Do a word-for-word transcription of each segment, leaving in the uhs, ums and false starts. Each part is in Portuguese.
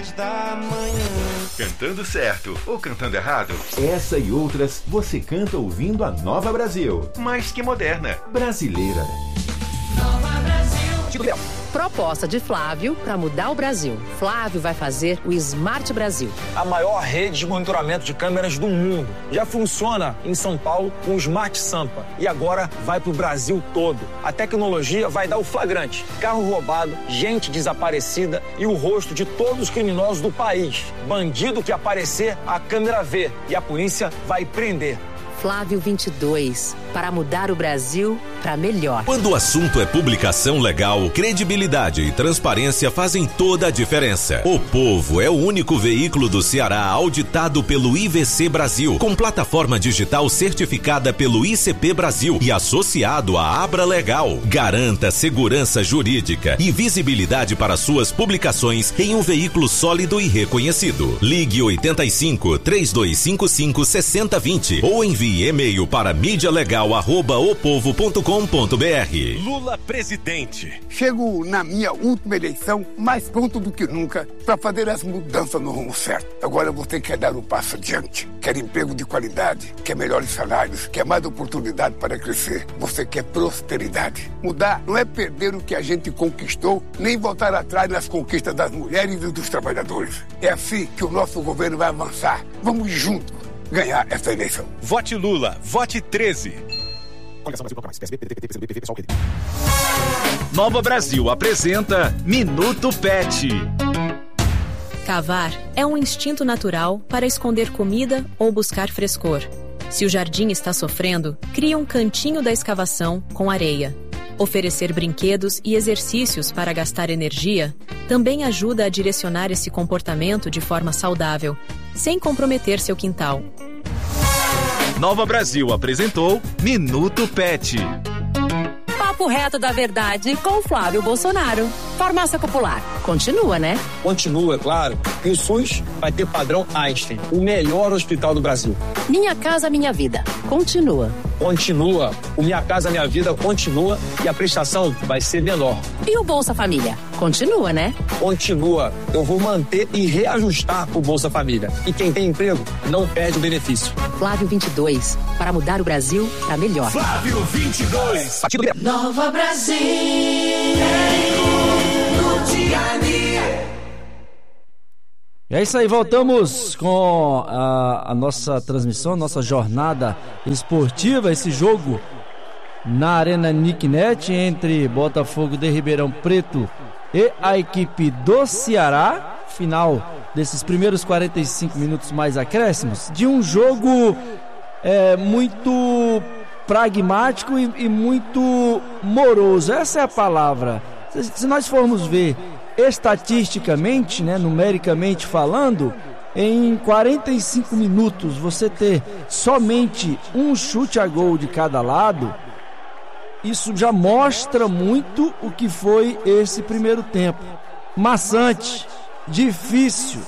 Da manhã. Cantando certo ou cantando errado? Essa e outras você canta ouvindo a Nova Brasil. Mais que moderna. Brasileira. Nova Brasil. Proposta de Flávio para mudar o Brasil. Flávio vai fazer o Smart Brasil. A maior rede de monitoramento de câmeras do mundo. Já funciona em São Paulo com o Smart Sampa. E agora vai para o Brasil todo. A tecnologia vai dar o flagrante. Carro roubado, gente desaparecida e o rosto de todos os criminosos do país. Bandido que aparecer, a câmera vê. E a polícia vai prender. Flávio vinte e dois, para mudar o Brasil para melhor. Quando o assunto é publicação legal, credibilidade e transparência fazem toda a diferença. O Povo é o único veículo do Ceará auditado pelo I V C Brasil, com plataforma digital certificada pelo I C P Brasil e associado à Abra Legal. Garanta segurança jurídica e visibilidade para suas publicações em um veículo sólido e reconhecido. Ligue oitenta e cinco, três dois cinco cinco, seis zero dois zero ou envie e-mail para mídialegal arroba opovo ponto com ponto br. Lula presidente. Chego na minha última eleição mais pronto do que nunca para fazer as mudanças no rumo certo. Agora você quer dar um passo adiante, quer emprego de qualidade, quer melhores salários, quer mais oportunidade para crescer. Você quer prosperidade. Mudar não é perder o que a gente conquistou, nem voltar atrás nas conquistas das mulheres e dos trabalhadores. É assim que o nosso governo vai avançar. Vamos juntos ganhar essa eleição. Vote Lula, vote treze. Nova Brasil apresenta Minuto Pet. Cavar é um instinto natural para esconder comida ou buscar frescor. Se o jardim está sofrendo, crie um cantinho da escavação com areia. Oferecer brinquedos e exercícios para gastar energia também ajuda a direcionar esse comportamento de forma saudável, sem comprometer seu quintal. Nova Brasil apresentou Minuto Pet. Papo reto da verdade com Flávio Bolsonaro. Farmácia Popular. Continua, né? Continua, claro. E o SUS vai ter padrão Einstein, o melhor hospital do Brasil. Minha Casa Minha Vida. Continua. Continua. O Minha Casa Minha Vida continua e a prestação vai ser menor. E o Bolsa Família? Continua, né? Continua. Eu vou manter e reajustar o Bolsa Família. E quem tem emprego não perde o benefício. Flávio vinte e dois, para mudar o Brasil para melhor. Flávio vinte e dois. Nova Brasil. E é isso aí, voltamos com a, a nossa transmissão, nossa jornada esportiva, esse jogo na Arena Nicknet entre Botafogo de Ribeirão Preto e a equipe do Ceará, final desses primeiros quarenta e cinco minutos mais acréscimos, de um jogo é, muito pragmático e, e muito moroso, essa é a palavra. Se, se nós formos ver estatisticamente, né, numericamente falando, em quarenta e cinco minutos você ter somente um chute a gol de cada lado, isso já mostra muito o que foi esse primeiro tempo. Maçante, difícil.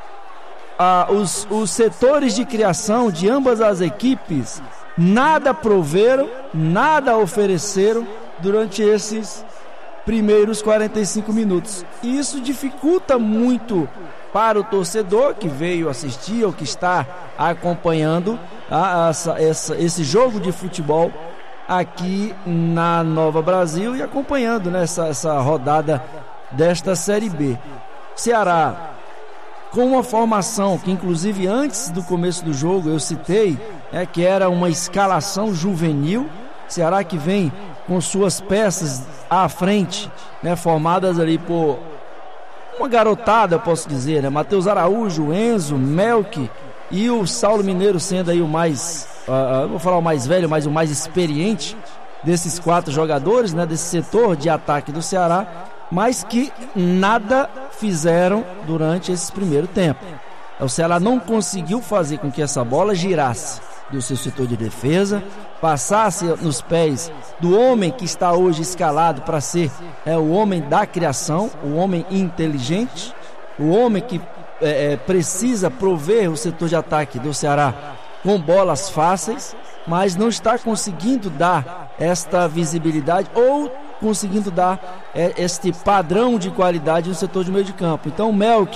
Ah, os, os setores de criação de ambas as equipes nada proveram, nada ofereceram durante esses primeiros quarenta e cinco minutos. E isso dificulta muito para o torcedor que veio assistir ou que está acompanhando a, essa, essa, esse jogo de futebol aqui na Nova Brasil e acompanhando, né, essa, essa rodada desta Série B. Ceará com uma formação que inclusive antes do começo do jogo eu citei, é que era uma escalação juvenil. Ceará que vem com suas peças à frente, né, formadas ali por uma garotada, eu posso dizer, né? Matheus Araújo, Enzo, Melk e o Saulo Mineiro sendo aí o mais, uh, vou falar o mais velho, mas o mais experiente desses quatro jogadores, né, desse setor de ataque do Ceará, mas que nada fizeram durante esse primeiro tempo. O Ceará não conseguiu fazer com que essa bola girasse do seu setor de defesa, passasse nos pés do homem que está hoje escalado para ser é, o homem da criação, o homem inteligente, o homem que é, é, precisa prover o setor de ataque do Ceará com bolas fáceis, mas não está conseguindo dar esta visibilidade ou conseguindo dar é, este padrão de qualidade no setor de meio de campo. Então o Melk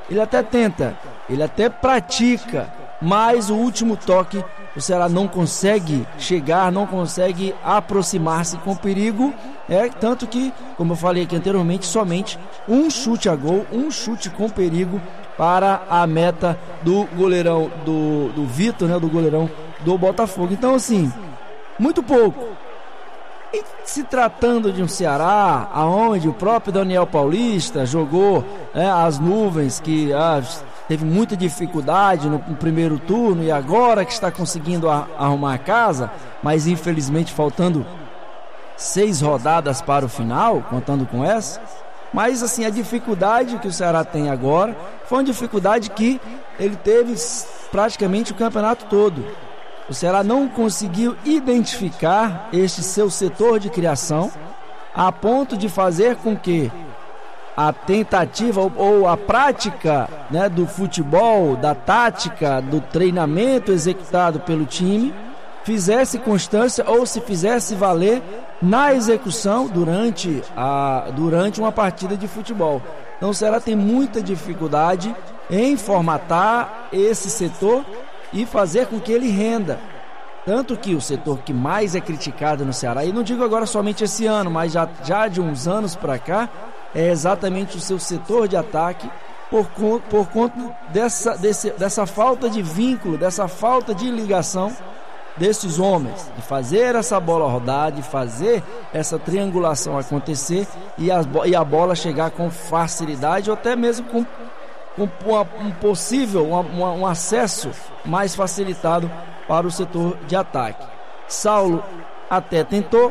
ele até tenta, ele até pratica, mas o último toque o Ceará não consegue chegar, não consegue aproximar-se com perigo, é tanto que, como eu falei aqui anteriormente, somente um chute a gol, um chute com perigo para a meta do goleirão, do, do Vitor, né, do goleirão do Botafogo. Então, assim, muito pouco. E se tratando de um Ceará, aonde o próprio Daniel Paulista jogou, né, as nuvens, que ah, teve muita dificuldade no, no primeiro turno e agora que está conseguindo a, arrumar a casa, mas infelizmente faltando seis rodadas para o final, contando com essa. Mas assim, a dificuldade que o Ceará tem agora foi uma dificuldade que ele teve praticamente o campeonato todo. O Ceará não conseguiu identificar este seu setor de criação a ponto de fazer com que a tentativa ou, ou a prática, né, do futebol, da tática, do treinamento executado pelo time fizesse constância ou se fizesse valer na execução durante, a, durante uma partida de futebol. Então o Ceará tem muita dificuldade em formatar esse setor e fazer com que ele renda. Tanto que o setor que mais é criticado no Ceará, e não digo agora somente esse ano, mas já, já de uns anos para cá, é exatamente o seu setor de ataque, por, por conta dessa, desse, dessa falta de vínculo, dessa falta de ligação desses homens, de fazer essa bola rodar, de fazer essa triangulação acontecer e a, e a bola chegar com facilidade ou até mesmo com, com uma, um possível, uma, uma, um acesso mais facilitado para o setor de ataque. Saulo até tentou,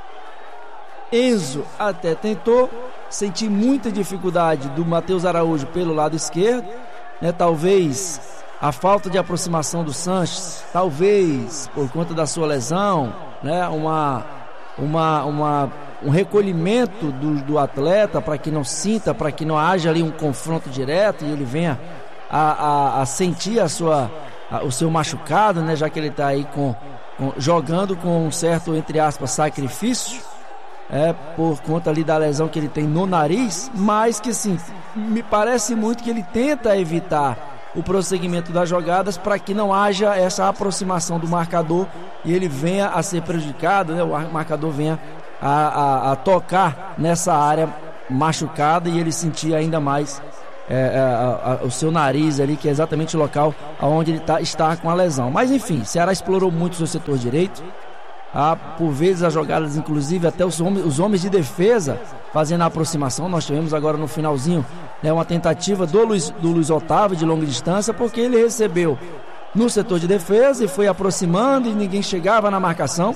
Enzo até tentou, senti muita dificuldade do Matheus Araújo pelo lado esquerdo, né, talvez a falta de aproximação do Sanches, talvez por conta da sua lesão, né, uma, uma, uma, um recolhimento do, do atleta para que não sinta, para que não haja ali um confronto direto e ele venha a, a, a sentir a sua, a, o seu machucado, né, já que ele está aí com, com, jogando com um certo, entre aspas, sacrifício, é, por conta ali da lesão que ele tem no nariz, mas que sim, me parece muito que ele tenta evitar o prosseguimento das jogadas para que não haja essa aproximação do marcador e ele venha a ser prejudicado, né? O marcador venha a, a, a tocar nessa área machucada e ele sentir ainda mais é, a, a, o seu nariz ali, que é exatamente o local onde ele tá, está com a lesão. Mas enfim, Ceará explorou muito o seu setor direito. Ah, por vezes as jogadas, inclusive até os homens, os homens de defesa fazendo a aproximação. Nós tivemos agora no finalzinho, né, uma tentativa do Luiz, do Luiz Otávio de longa distância, porque ele recebeu no setor de defesa e foi aproximando e ninguém chegava na marcação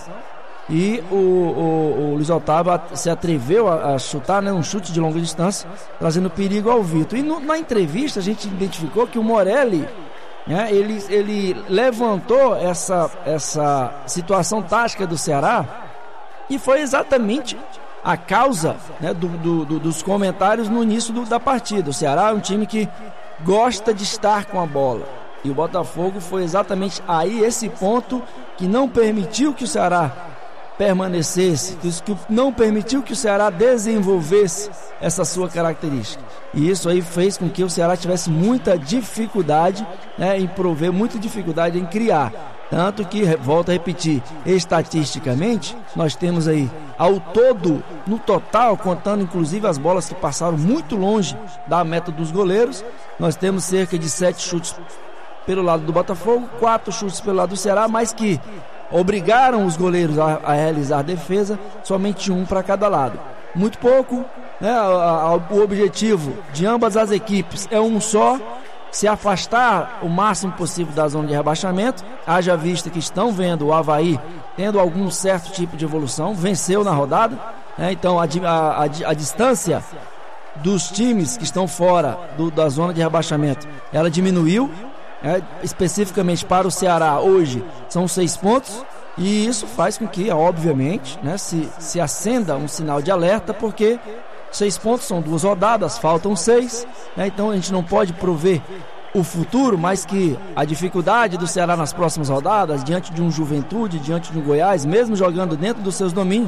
e o, o, o Luiz Otávio se atreveu a, a chutar, né, um chute de longa distância, trazendo perigo ao Vitor. E no, na entrevista a gente identificou que o Morelli, É, ele, ele levantou essa, essa situação tática do Ceará e foi exatamente a causa, né, do, do, do, dos comentários no início do, da partida. O Ceará é um time que gosta de estar com a bola e o Botafogo foi exatamente aí esse ponto que não permitiu que o Ceará permanecesse, que não permitiu que o Ceará desenvolvesse essa sua característica. E isso aí fez com que o Ceará tivesse muita dificuldade, né, em prover, muita dificuldade em criar. Tanto que, volto a repetir, estatisticamente, nós temos aí, ao todo, no total, contando inclusive as bolas que passaram muito longe da meta dos goleiros, nós temos cerca de sete chutes pelo lado do Botafogo, quatro chutes pelo lado do Ceará, mas que obrigaram os goleiros a, a realizar defesa, somente um para cada lado. Muito pouco, né? a, a, o objetivo de ambas as equipes é um só, se afastar o máximo possível da zona de rebaixamento, haja vista que estão vendo o Avaí tendo algum certo tipo de evolução, venceu na rodada, né? Então a, a, a, a distância dos times que estão fora do, da zona de rebaixamento, ela diminuiu. É, especificamente para o Ceará hoje são seis pontos e isso faz com que, obviamente, né, se, se acenda um sinal de alerta, porque seis pontos são duas rodadas, faltam seis, né, então a gente não pode prover o futuro, mas que a dificuldade do Ceará nas próximas rodadas, diante de um Juventude, diante de um Goiás, mesmo jogando dentro dos seus domínios,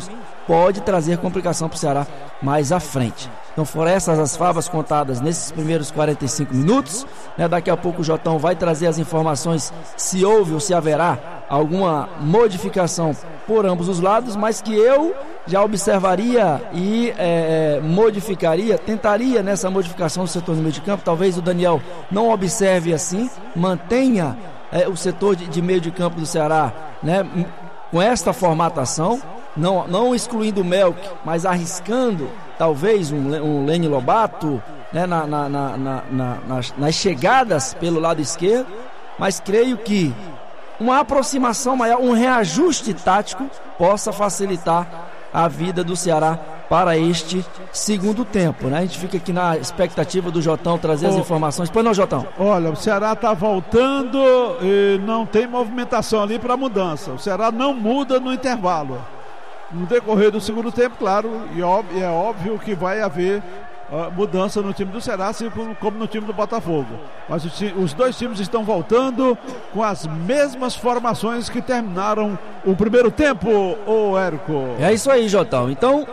pode trazer complicação para o Ceará mais à frente. Então foram essas as favas contadas nesses primeiros quarenta e cinco minutos, né? Daqui a pouco o Jotão vai trazer as informações se houve ou se haverá alguma modificação por ambos os lados, mas que eu já observaria e é, modificaria, tentaria nessa modificação do setor no meio de campo. Talvez o Daniel não observe assim, mantenha é, o setor de, de meio de campo do Ceará, né, com esta formatação, não, não excluindo o Melk, mas arriscando talvez um, um Lene Lobato, né, na, na, na, na, na, nas, nas chegadas pelo lado esquerdo, mas creio que uma aproximação maior, um reajuste tático possa facilitar a vida do Ceará para este segundo tempo, né? A gente fica aqui na expectativa do Jotão trazer as informações. Pois não, Jotão? Olha, o Ceará está voltando e não tem movimentação ali para mudança. O Ceará não muda no intervalo. No decorrer do segundo tempo, claro, e é óbvio que vai haver uh, mudança no time do Ceará, assim como no time do Botafogo. Mas os, os dois times estão voltando com as mesmas formações que terminaram o primeiro tempo, ô Érico. É isso aí, Jotão. Então,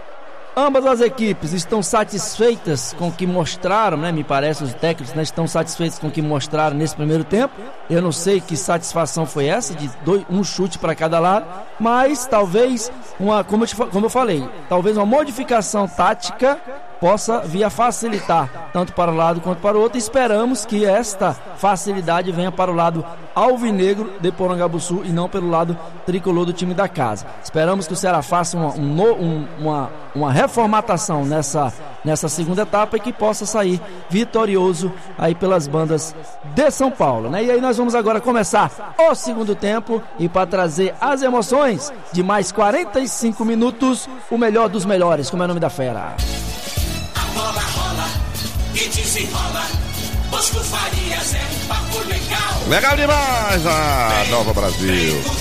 ambas as equipes estão satisfeitas com o que mostraram, né? Me parece, os técnicos, né, estão satisfeitos com o que mostraram nesse primeiro tempo. Eu não sei que satisfação foi essa, de dois, um chute para cada lado, mas talvez, uma, como, eu te, como eu falei, talvez uma modificação tática possa vir a facilitar, tanto para um lado quanto para o outro. Esperamos que esta facilidade venha para o lado alvinegro de Porangabuçu e não pelo lado tricolor do time da casa. Esperamos que o Ceará faça uma, um, um, uma, uma reformatação nessa, nessa segunda etapa e que possa sair vitorioso aí pelas bandas de São Paulo, né? E aí nós vamos agora começar o segundo tempo e para trazer as emoções de mais quarenta e cinco minutos, o melhor dos melhores. Como é o nome da fera? Bola rola e desenrola. Bosco Farias é um papo legal. Legal demais a Nova Brasil.